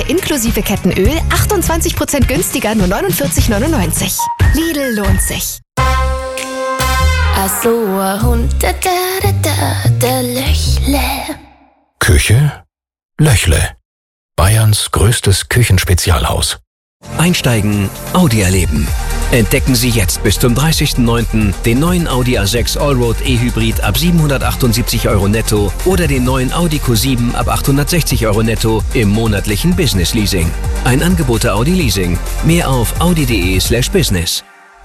inklusive Kettenöl 28% günstiger, nur 49,99. Lidl lohnt sich. So ein Hund, der Löchle. Küche? Löchle. Bayerns größtes Küchenspezialhaus. Einsteigen, Audi erleben. Entdecken Sie jetzt bis zum 30.09. den neuen Audi A6 Allroad E-Hybrid ab 778 € netto oder den neuen Audi Q7 ab 860 € netto im monatlichen Business Leasing. Ein Angebot der Audi Leasing. Mehr auf audi.de/business.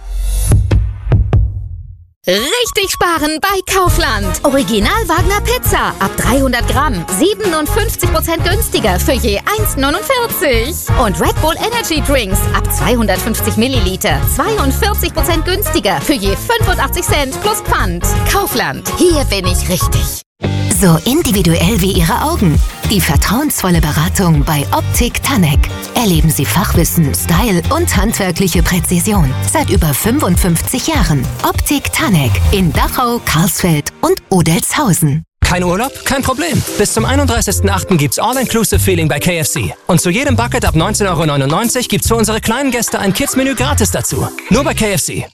Richtig sparen bei Kaufland. Original Wagner Pizza ab 300 Gramm 57% günstiger für je 1,49. Und Red Bull Energy Drinks ab 250 Milliliter 42% günstiger für je 85 Cent plus Pfand. Kaufland, hier bin ich richtig. So individuell wie Ihre Augen. Die vertrauensvolle Beratung bei Optik Tanek. Erleben Sie Fachwissen, Style und handwerkliche Präzision. Seit über 55 Jahren. Optik Tanek in Dachau, Karlsfeld und Odelshausen. Kein Urlaub? Kein Problem. Bis zum 31.08. gibt's All-Inclusive Feeling bei KFC. Und zu jedem Bucket ab 19,99 € gibt's für unsere kleinen Gäste ein Kids-Menü gratis dazu. Nur bei KFC.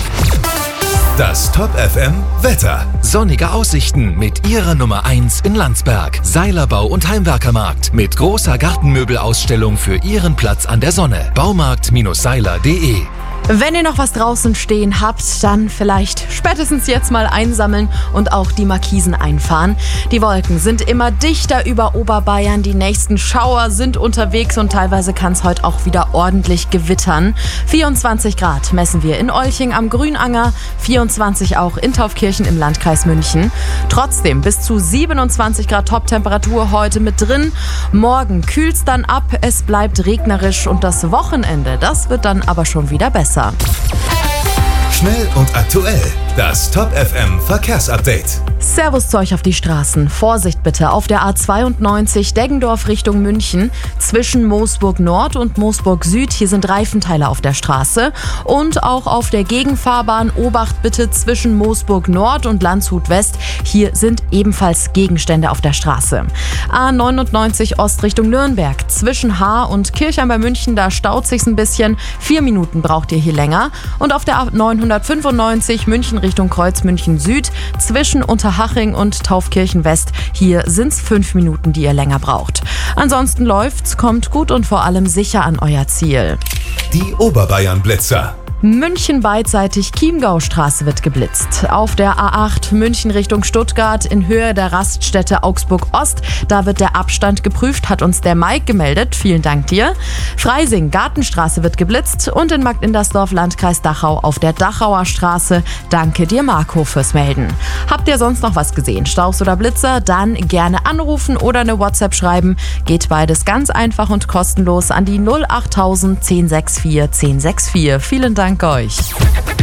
Das Top FM Wetter. Sonnige Aussichten mit Ihrer Nummer 1 in Landsberg. Seilerbau und Heimwerkermarkt mit großer Gartenmöbelausstellung für Ihren Platz an der Sonne. Baumarkt-seiler.de. Wenn ihr noch was draußen stehen habt, dann vielleicht spätestens jetzt mal einsammeln und auch die Markisen einfahren. Die Wolken sind immer dichter über Oberbayern, die nächsten Schauer sind unterwegs und teilweise kann es heute auch wieder ordentlich gewittern. 24 Grad messen wir in Olching am Grünanger, 24 auch in Taufkirchen im Landkreis München. Trotzdem bis zu 27 Grad Toptemperatur heute mit drin. Morgen kühlt's dann ab, es bleibt regnerisch und das Wochenende, das wird dann aber schon wieder besser. Schnell und aktuell. Das Top FM Verkehrsupdate. Servus zu euch auf die Straßen. Vorsicht bitte auf der A92 Deggendorf Richtung München. Zwischen Moosburg Nord und Moosburg Süd. Hier sind Reifenteile auf der Straße. Und auch auf der Gegenfahrbahn Obacht bitte zwischen Moosburg Nord und Landshut West. Hier sind ebenfalls Gegenstände auf der Straße. A99 Ost Richtung Nürnberg. Zwischen Haar und Kirchheim bei München, da staut sich's ein bisschen. 4 Minuten braucht ihr hier länger. Und auf der A995 München Richtung Kreuz München Süd. Zwischen Unterhaching und Taufkirchen West. Hier sind's 5 Minuten, die ihr länger braucht. Ansonsten läuft's, kommt gut und vor allem sicher an euer Ziel. Die Oberbayern-Blitzer. München beidseitig Chiemgaustraße wird geblitzt. Auf der A8 München Richtung Stuttgart in Höhe der Raststätte Augsburg Ost. Da wird der Abstand geprüft, hat uns der Mike gemeldet. Vielen Dank dir. Freising Gartenstraße wird geblitzt und in Marktindersdorf Landkreis Dachau auf der Dachauer Straße. Danke dir Marco fürs Melden. Habt ihr sonst noch was gesehen? Staus oder Blitzer? Dann gerne anrufen oder eine WhatsApp schreiben. Geht beides ganz einfach und kostenlos an die 08000 1064 1064. Vielen Dank euch.